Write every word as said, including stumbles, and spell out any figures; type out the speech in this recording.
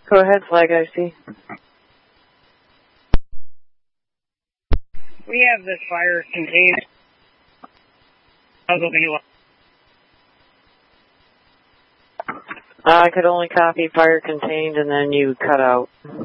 Go ahead, Flag I C. We have this fire contained. I was hoping you Uh, I could only copy fire contained and then you cut out.